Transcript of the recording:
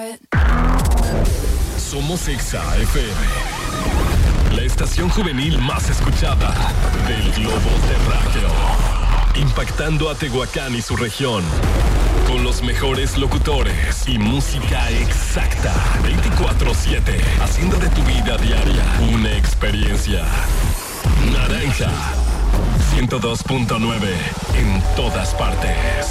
it. Somos Exa FM, la estación juvenil más escuchada del globo terráqueo, impactando a Tehuacán y su región, con los mejores locutores y música exacta, 24/7, haciendo de tu vida diaria una experiencia. Naranja 102.9 en todas partes.